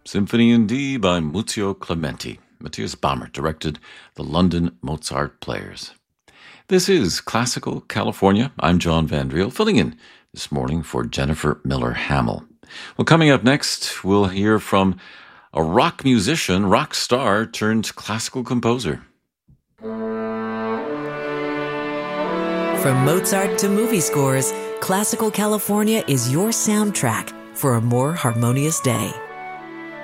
Symphony in D by Muzio Clementi. Matthias Bamert directed the London Mozart Players. This is Classical California. I'm John Van Driel, filling in this morning for Jennifer Miller Hamill. Well, coming up next, we'll hear from a rock musician, rock star turned classical composer. From Mozart to movie scores, Classical California is your soundtrack for a more harmonious day.